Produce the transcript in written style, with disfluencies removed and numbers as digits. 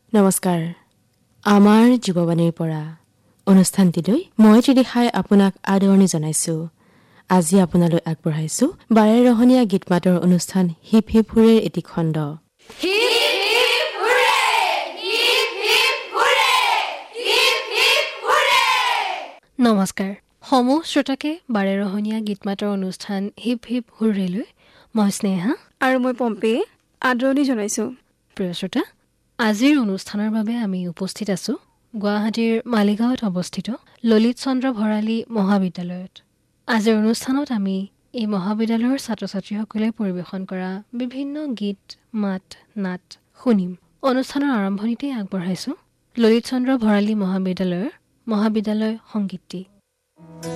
নমস্কাৰ। আমাৰ জীৱবাণীৰ পৰা অনুষ্ঠানটিলৈ মই ত্ৰিদিশাই আপোনাক আদৰণি জনাইছোঁ। আজি আপোনালৈ আগবঢ়াইছোঁ বাৰেৰহণীয়া গীত মাতৰ অনুষ্ঠান হিপ হিপ হুৰেৰ এটি খণ্ড। নমস্কাৰ। সমূহ শ্ৰোতাকে বাৰেৰহণীয়া গীত মাতৰ অনুষ্ঠান হিপ হিপ হুৰেলৈ মই স্নেহা আৰু মই পম্পী আদৰণি জনাইছোঁ। প্ৰিয় শ্ৰোতা, আজিৰ অনুষ্ঠানৰ বাবে আমি উপস্থিত আছোঁ গুৱাহাটীৰ মালিগাঁৱত অৱস্থিত ললিত চন্দ্ৰ ভৰালী মহাবিদ্যালয়ত। আজিৰ অনুষ্ঠানত আমি এই মহাবিদ্যালয়ৰ ছাত্ৰ ছাত্ৰীসকলে পৰিৱেশন কৰা বিভিন্ন গীত মাত নাট শুনিম। অনুষ্ঠানৰ আৰম্ভণিতেই আগবঢ়াইছোঁ ললিত চন্দ্ৰ ভৰালী মহাবিদ্যালয়ৰ মহাবিদ্যালয় সংগীতটি।